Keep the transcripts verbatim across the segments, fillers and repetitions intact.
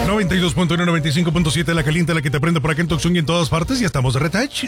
noventa y dos punto uno, noventa y cinco punto siete, la caliente, la que te prende por acá en Tucson y en todas partes. Ya estamos de retouch.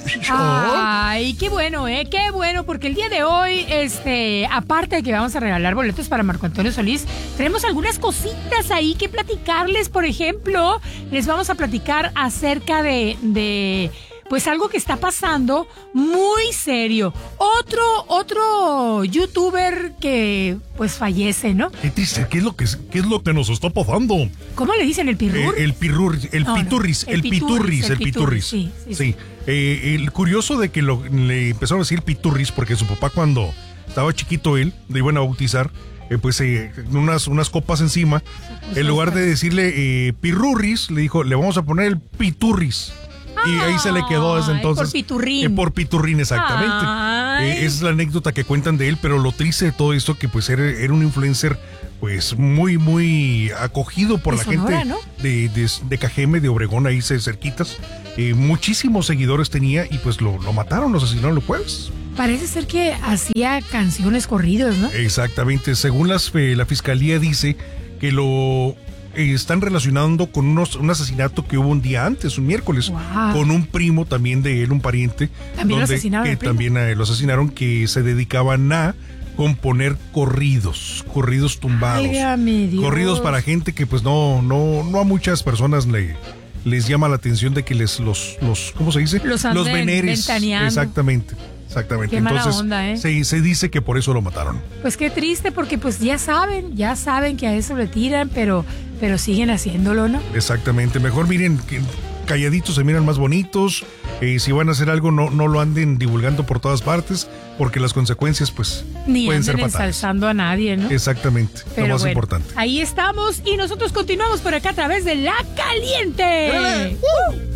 Ay, qué bueno, ¿eh? Qué bueno, porque el día de hoy, este, aparte de que vamos a regalar boletos para Marco Antonio Solís, tenemos algunas cositas ahí que platicarles. Por ejemplo, les vamos a platicar acerca de... de pues algo que está pasando muy serio. Otro, otro youtuber que pues fallece, ¿no? ¿Qué triste? ¿Qué es lo que, qué es lo que nos está pasando? ¿Cómo le dicen? ¿El pirur? Eh, el pirur, el No, no, piturris, el el piturris, piturris, el el piturris. piturris, sí, sí, Sí. Eh, el curioso de que lo, le empezaron a decir piturris porque su papá, cuando estaba chiquito él, le iban a bautizar, eh, pues eh, unas, unas copas encima, en lugar de decirle eh, pirurris, le dijo, le vamos a poner el piturris. Y ahí se le quedó desde entonces. Por piturrín. Eh, por piturrín, exactamente. Eh, es la anécdota que cuentan de él, pero lo triste de todo esto, que pues era, era un influencer pues muy, muy acogido por de la Sonora, gente ¿no? de, de, de Cajeme, de Obregón, ahí cerquitas. Eh, muchísimos seguidores tenía y pues lo, lo mataron, lo asesinaron el jueves. Parece ser que hacía canciones corridos, ¿no? Exactamente. Según las, eh, la fiscalía dice que lo... están relacionando con unos, un asesinato que hubo un día antes, un miércoles, wow. con un primo también de él, un pariente. También donde, lo asesinaron. Que también eh, lo asesinaron, que se dedicaban a componer corridos, corridos tumbados. Válgame Dios. Corridos para gente que pues no, no, no a muchas personas le, les llama la atención de que les los, los ¿cómo se dice? Los, los veneres. Ventaneando. Exactamente. Exactamente. Qué mala Entonces, onda, ¿eh? se, se dice que por eso lo mataron. Pues qué triste, porque pues ya saben, ya saben que a eso le tiran, pero, pero siguen haciéndolo, ¿no? Exactamente. Mejor miren, que calladitos se miran más bonitos. Eh, si van a hacer algo, no, no lo anden divulgando por todas partes, porque las consecuencias, pues, Ni pueden ser anden fatales. ensalzando a nadie, ¿no? Exactamente. Pero lo más bueno, importante. Ahí estamos y nosotros continuamos por acá a través de La Caliente. ¡Uh!